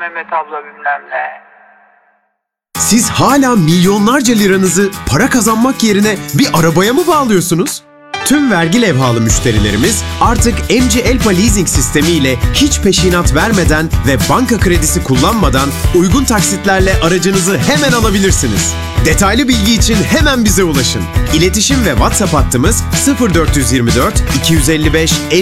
Mehmet abla bilmem ne. Siz hala milyonlarca liranızı para kazanmak yerine bir arabaya mı bağlıyorsunuz? Tüm vergi levhalı müşterilerimiz artık MC Elpa Leasing sistemi ile hiç peşinat vermeden ve banka kredisi kullanmadan uygun taksitlerle aracınızı hemen alabilirsiniz. Detaylı bilgi için hemen bize ulaşın. İletişim ve WhatsApp hattımız 0424 255 50